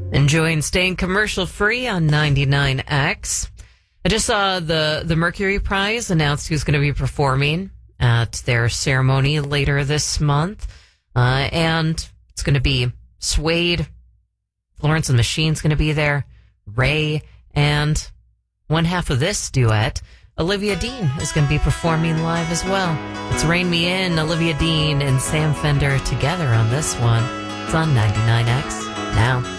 Enjoying staying commercial free on 99X. I just saw the Mercury Prize announced who's going to be performing at their ceremony later this month. And it's going to be Suede, Florence and the Machine's going to be there, Ray, and one half of this duet, Olivia Dean, is going to be performing live as well. It's Rain Me In, Olivia Dean and Sam Fender together on this one. It's on 99X now.